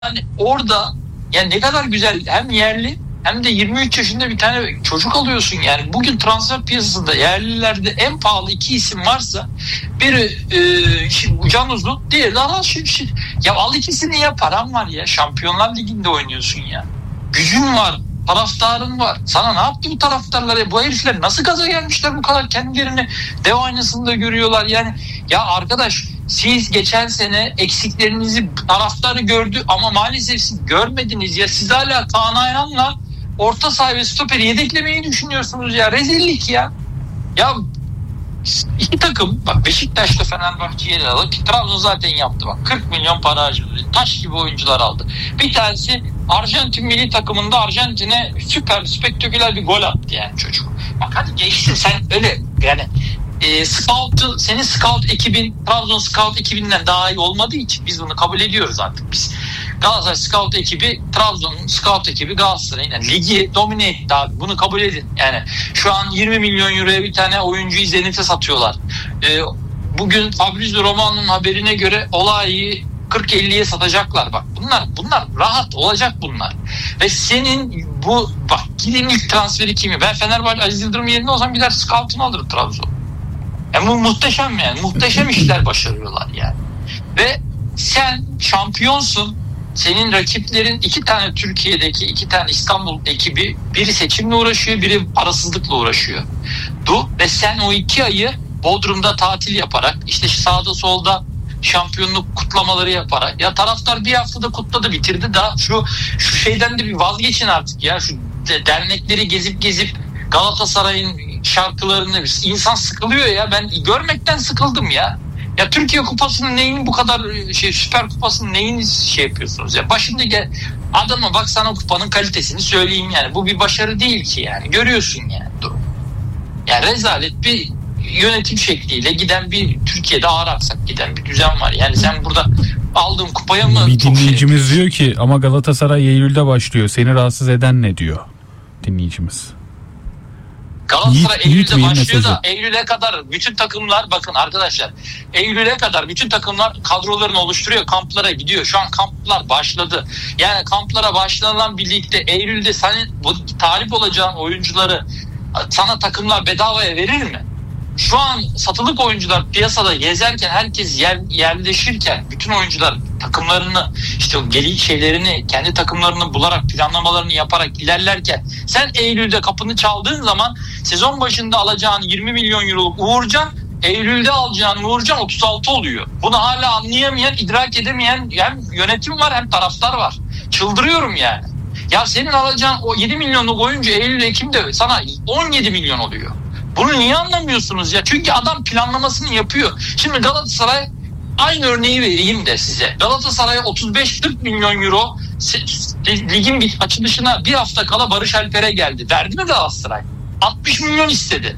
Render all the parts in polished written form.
Yani orada yani ne kadar güzel, hem yerli hem de 23 yaşında bir tane çocuk alıyorsun yani. Bugün transfer piyasasında yerlilerde en pahalı iki isim varsa biri Can Uzun, diğeri de Aral Şimşir. Ya al ikisini, ya param var ya, Şampiyonlar Ligi'nde oynuyorsun ya. Gücün var, taraftarın var. Sana ne yaptı bu taraftarlar ya? Bu herifler nasıl gaza gelmişler bu kadar, kendilerini dev aynasında görüyorlar yani. Ya arkadaş, siz geçen sene eksiklerinizi taraftarı gördü ama maalesef siz görmediniz ya. Siz hala Kaan Ayhan'la orta saha ve stoperi yedeklemeyi düşünüyorsunuz ya. Rezillik ya. Ya iki takım, bak Beşiktaş'ta Fenerbahçe'yi ele alalım ki Trabzon zaten yaptı bak. 40 milyon para harcadı. Taş gibi oyuncular aldı. Bir tanesi Arjantin milli takımında Arjantin'e süper spektaküler bir gol attı yani çocuk. Bak hadi geçsin, sen öyle yani senin scout ekibin Trabzon scout ekibinden daha iyi olmadığı için biz bunu kabul ediyoruz artık biz. Galatasaray scout ekibi, Trabzon scout ekibi Galatasaray'ın yani ligi domine etti abi. Bunu kabul edin. Yani şu an 20 milyon euroya bir tane oyuncuyu Zenit'e satıyorlar. Bugün Fabrizio Romano'nun haberine göre Olai'yi 40-50'ye satacaklar bak. Bunlar rahat olacak bunlar. Ve senin bu bak, gidin ilk transferi kimi? Ben Fenerbahçe Aziz Yıldırım yerine olsam gider scout'unu alırım Trabzon. Yani bu muhteşem yani. Muhteşem işler başarıyorlar yani. Ve sen şampiyonsun. Senin rakiplerin iki tane Türkiye'deki, iki tane İstanbul ekibi, biri seçimle uğraşıyor, biri parasızlıkla uğraşıyor. Ve sen o 2 ayı Bodrum'da tatil yaparak, işte sağda solda şampiyonluk kutlamaları yaparak, ya taraftar bir haftada kutladı bitirdi da şu şeyden de bir vazgeçin artık ya, şu dernekleri gezip Galatasaray'ın şarkılarını, insan sıkılıyor ya, ben görmekten sıkıldım ya. Ya Türkiye Kupası'nın neyini bu kadar Süper Kupası'nın neyini yapıyorsunuz ya? Başında adama bak, sana kupanın kalitesini söyleyeyim yani. Bu bir başarı değil ki yani. Görüyorsun yani durum. Yani rezalet bir yönetim şekliyle giden bir, Türkiye'de ağır aksak giden bir düzen var. Yani sen burada aldığın kupaya mı... Bir dinleyicimiz diyor ki ama Galatasaray Eylül'de başlıyor. Seni rahatsız eden ne diyor dinleyicimiz? Galatasaray Eylül'de başlıyor da Eylül'e kadar bütün takımlar, bakın arkadaşlar, Eylül'e kadar bütün takımlar kadrolarını oluşturuyor, kamplara gidiyor. Şu an kamplar başladı. Yani kamplara başlanan birlikte Eylül'de senin bu talip olacağın oyuncuları sana takımlar bedavaya verir mi? Şu an satılık oyuncular piyasada gezerken, herkes yerleşirken, bütün oyuncular takımlarını, işte şeylerini, kendi takımlarını bularak, planlamalarını yaparak ilerlerken, sen Eylül'de kapını çaldığın zaman sezon başında alacağın 20 milyon euroluk Uğurcan, Eylül'de alacağın Uğurcan 36 oluyor. Bunu hala anlayamayan, idrak edemeyen hem yönetim var hem taraftar var. Çıldırıyorum yani. Ya senin alacağın o 7 milyonluk oyuncu Eylül-Ekim'de sana 17 milyon oluyor. Bunu niye anlamıyorsunuz ya? Çünkü adam planlamasını yapıyor. Şimdi Galatasaray, aynı örneği vereyim de size. Galatasaray'a 35-40 milyon euro ligin açılışına bir hafta kala Barış Alper'e geldi. Verdi mi Galatasaray? 60 milyon istedi.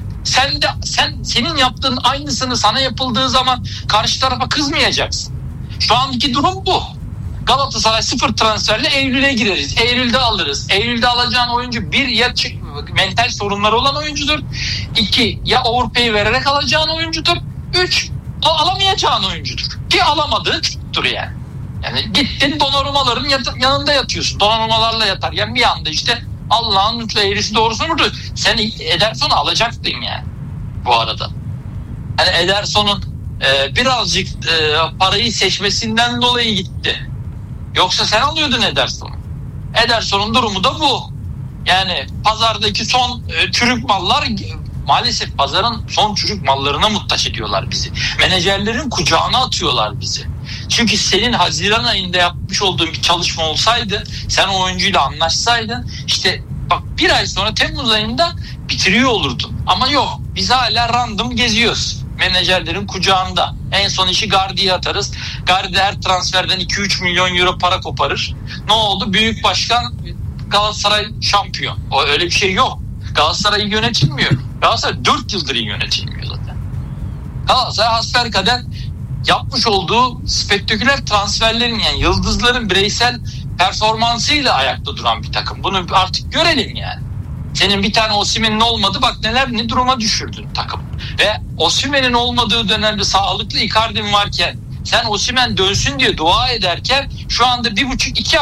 Senin yaptığın aynısını sana yapıldığı zaman karşı tarafa kızmayacaksın. Şu anki durum bu. Galatasaray sıfır transferle Eylül'e gireriz. Eylül'de alırız. Eylül'de alacağın oyuncu bir, ya mental sorunları olan oyuncudur. 2, ya overpay vererek alacağın oyuncudur. 3, alamayacağın oyuncudur. Ki alamadığı çoktur yani. Yani gittin donanmaların yanında yatıyorsun. Donanmalarla yatar. Yani bir anda işte Allah'ın eğrisi doğrusu vurdu. Sen Ederson'u alacaktın yani bu arada. Yani Ederson'un birazcık parayı seçmesinden dolayı gitti. Yoksa sen alıyordun Ederson'u. Ederson'un durumu da bu. Yani pazardaki son çürük mallar, maalesef pazarın son çürük mallarına muhtaç ediyorlar bizi. Menajerlerin kucağına atıyorlar bizi. Çünkü senin Haziran ayında yapmış olduğun bir çalışma olsaydı, sen o oyuncuyla anlaşsaydın, işte bak bir ay sonra Temmuz ayında bitiriyor olurdun. Ama yok, biz hala random geziyoruz. Menajerlerin kucağında. En son işi Gardi'ye atarız. Gardi her transferden 2-3 milyon euro para koparır. Ne oldu? Büyük başkan, Galatasaray şampiyon. Öyle bir şey yok. Galatasaray yönetilmiyor. Galatasaray 4 yıldır iyi yönetilmiyor zaten. Galatasaray hasbelkader yapmış olduğu spektaküler transferlerin, yani yıldızların bireysel performansıyla ayakta duran bir takım. Bunu artık görelim yani. Senin bir tane Osimhen'in olmadı, bak ne duruma düşürdün takım. Ve Osimhen'in olmadığı dönemde sağlıklı Icardi'm varken Sen Osimhen dönsün diye dua ederken şu anda 1,5-2